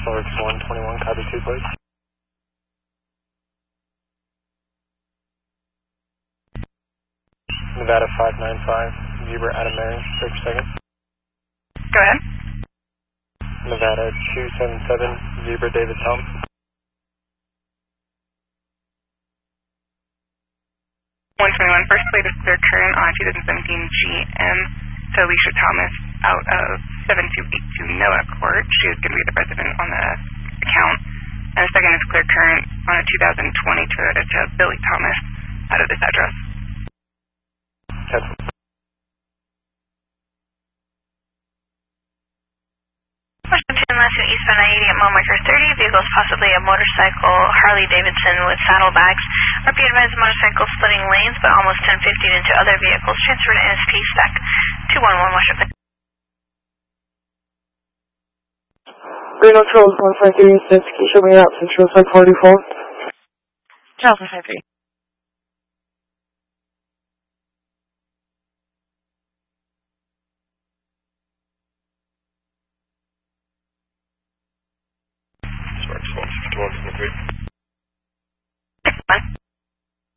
Source 121, copy 2, please. Nevada 595, Zebra Adam Mary, search second. Go ahead. Nevada 277, Zebra David Tom. 121, first plate is clear current on 2017 GM to Alicia Thomas out of 7282 Noah Court. She is going to be the resident on the account. And the second is clear current on a 2020 Toyota to Billy Thomas out of this address. Cancel. Washington, last to eastbound I-80 at mile marker 30. Vehicles possibly a motorcycle Harley Davidson with saddlebags. RP advised motorcycle splitting lanes, but almost 10-15 into other vehicles. Transferred to NSP spec 211 Washington. Reno Charles 153 Keisha me out Central 544. Charles 153.